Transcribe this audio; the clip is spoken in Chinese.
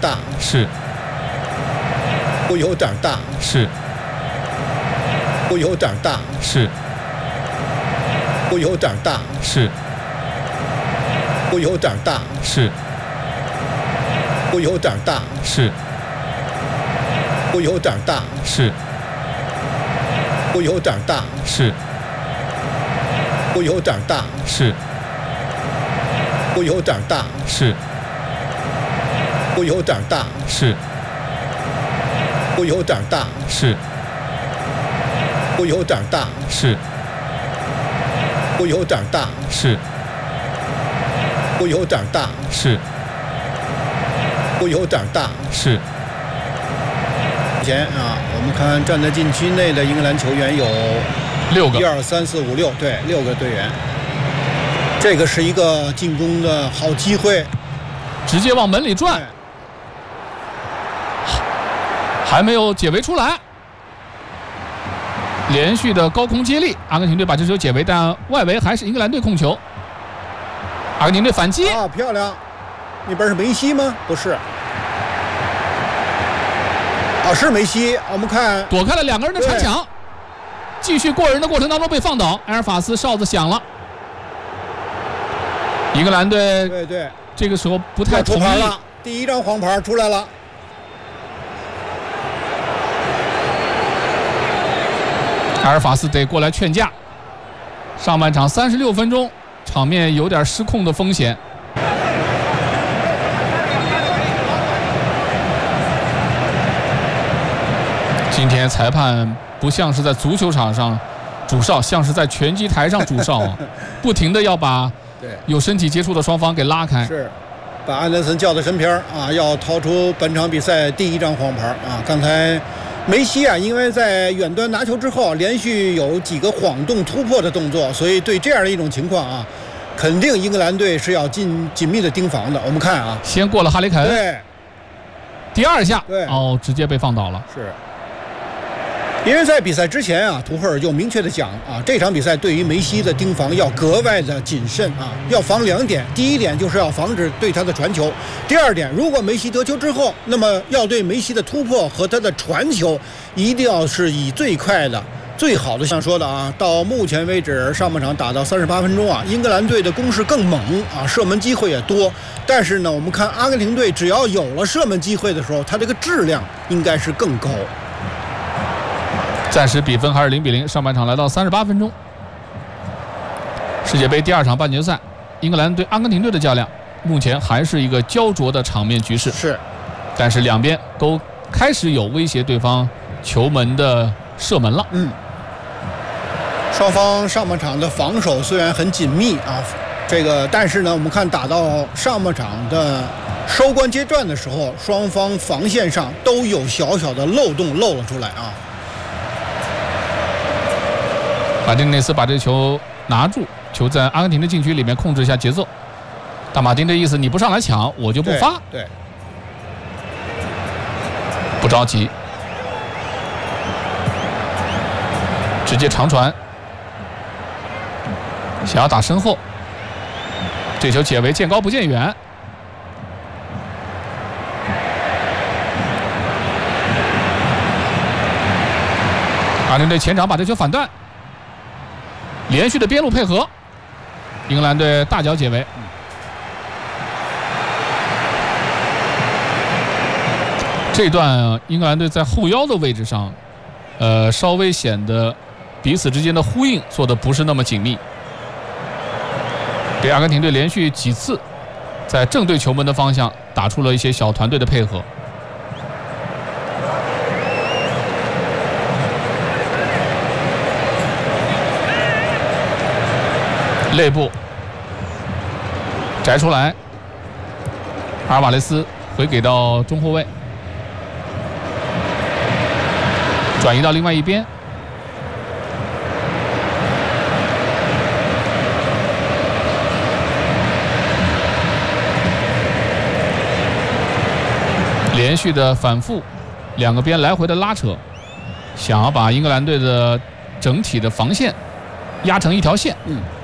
大， 是， 不有点大， 是， 不有点大， 是， 不有点大， 是， 不有点大， 是， 不有点大， 是， 不有点大， 是， 不有点大， 是， 不有点大， 是， 不有点大， 是， 不有点大， 是， 不有点大， 是， 不有点大， 是， 不有点大， 是， 不有点大， 是， 不有点大。 是。 前啊，我们看站在禁区内的英格兰球员有 6个， 1、2、3、4、5、6，对，6个队员。这个是一个进攻的好机会， 直接往门里转，还没有解围出来。连续的高空接力，阿根廷队把这球解围，但外围还是英格兰队控球。阿根廷队反击啊，漂亮！那边是梅西吗？不是，啊，是梅西。我们看躲开了2个人的铲抢，继续过人的过程当中被放倒，埃尔法斯哨子响了。英格兰队对， 这个时候不太同意了，第1张黄牌出来了。 埃尔法斯得过来劝架。上半场36分钟，场面有点失控的风险。今天裁判不像是在足球场上主哨，像是在拳击台上主哨啊，不停的要把有身体接触的双方给拉开。 是，把安德森叫到身边啊，要掏出本场比赛第1张黄牌啊。刚才梅西啊，因为在远端拿球之后，连续有几个晃动突破的动作，所以对这样的一种情况啊，肯定英格兰队是要紧密的盯防的。我们看啊， 先过了哈里凯恩， 对， 第2下， 对， 哦，直接被放倒了。 是。因为在比赛之前啊，图赫尔就明确的讲啊，这场比赛对于梅西的盯防要格外的谨慎啊，要防2点。第1点就是要防止对他的传球，第2点，如果梅西得球之后，那么要对梅西的突破和他的传球，一定要是以最快的、最好的。像说的啊，到目前为止上半场打到38分钟啊，英格兰队的攻势更猛啊，射门机会也多。但是呢，我们看阿根廷队只要有了射门机会的时候，他这个质量应该是更高。 暂时比分还是0-0，上半场来到38分钟。世界杯第2场半决赛，英格兰对阿根廷队的较量，目前还是一个焦灼的场面局势。 是， 但是两边都开始有威胁对方球门的射门了。 双方上半场的防守虽然很紧密啊，但是呢，我们看打到上半场的收官阶段的时候，双方防线上都有小小的漏洞露了出来啊。 马丁内斯把这球拿住，球在阿根廷的禁区里面控制一下节奏。大马丁的意思，你不上来抢，我就不发。 对， 不着急，直接长传，想要打身后，这球解围，见高不见远。阿根廷队前场把这球反断。连续的边路配合，英格兰队大脚解围。这段英格兰队在后腰的位置上，稍微显得彼此之间的呼应做得不是那么紧密，给阿根廷队连续几次在正对球门的方向打出了一些小团队的配合。内部摘出来，阿尔瓦雷斯回给到中后卫，转移到另外一边。连续的反复，两个边来回的拉扯，想要把英格兰队的整体的防线压成一条线。